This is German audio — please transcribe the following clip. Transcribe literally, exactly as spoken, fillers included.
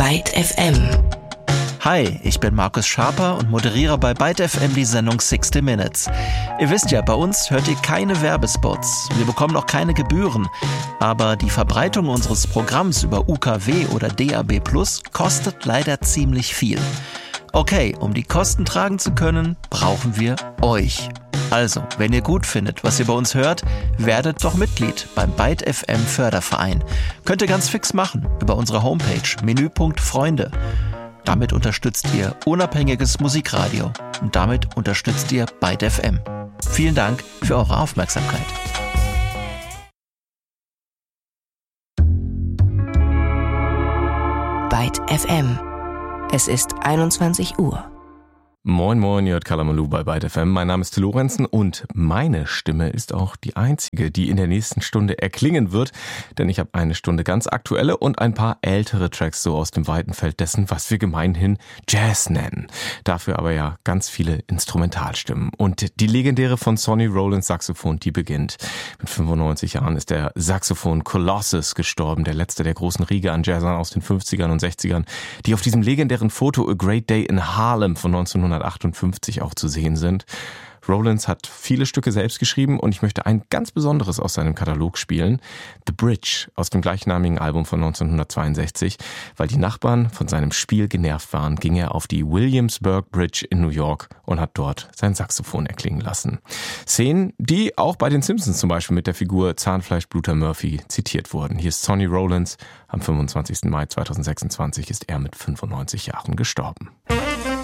Byte F M. Hi, ich bin Markus Schaper und moderiere bei Byte F M die Sendung sixty Minutes. Ihr wisst ja, bei uns hört ihr keine Werbespots. Wir bekommen auch keine Gebühren. Aber die Verbreitung unseres Programms über U K W oder D A B plus kostet leider ziemlich viel. Okay, um die Kosten tragen zu können, brauchen wir euch. Also, wenn ihr gut findet, was ihr bei uns hört, werdet doch Mitglied beim Byte F M Förderverein. Könnt ihr ganz fix machen über unsere Homepage Menüpunkt Freunde. Damit unterstützt ihr unabhängiges Musikradio und damit unterstützt ihr Byte F M. Vielen Dank für eure Aufmerksamkeit. Byte F M. Es ist einundzwanzig Uhr. Moin Moin, ihr hört Kalamaloo bei Byte F M. Mein Name ist Till Lorenzen und meine Stimme ist auch die einzige, die in der nächsten Stunde erklingen wird, denn ich habe eine Stunde ganz aktuelle und ein paar ältere Tracks so aus dem weiten Feld dessen, was wir gemeinhin Jazz nennen. Dafür aber ja ganz viele Instrumentalstimmen. Und die legendäre von Sonny Rollins Saxophon, die beginnt. Mit fünfundneunzig Jahren ist der Saxophon Colossus gestorben, der letzte der großen Riege an Jazzern aus den fünfzigern und sechzigern, die auf diesem legendären Foto A Great Day in Harlem von neunzehnhundertachtundfünfzig auch zu sehen sind. Rollins hat viele Stücke selbst geschrieben und ich möchte ein ganz besonderes aus seinem Katalog spielen. The Bridge aus dem gleichnamigen Album von neunzehnhundertzweiundsechzig. Weil die Nachbarn von seinem Spiel genervt waren, ging er auf die Williamsburg Bridge in New York und hat dort sein Saxophon erklingen lassen. Szenen, die auch bei den Simpsons zum Beispiel mit der Figur Zahnfleischbluter Murphy zitiert wurden. Hier ist Sonny Rollins. Am fünfundzwanzigsten Mai zweitausendsechsundzwanzig ist er mit fünfundneunzig Jahren gestorben.